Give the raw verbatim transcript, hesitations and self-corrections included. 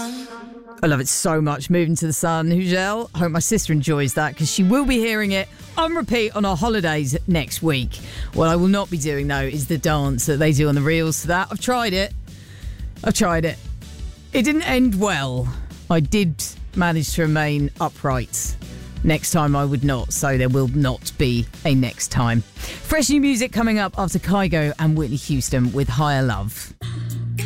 sun. I love it so much. Moving to the Sun, Hugel. I hope my sister enjoys that because she will be hearing it on repeat on our holidays next week. What I will not be doing, though, is the dance that they do on the reels to that. I've tried it. I've tried it. It didn't end well. I did manage to remain upright. Next time I would not, so there will not be a next time. Fresh new music coming up after Kygo and Whitney Houston with Higher Love.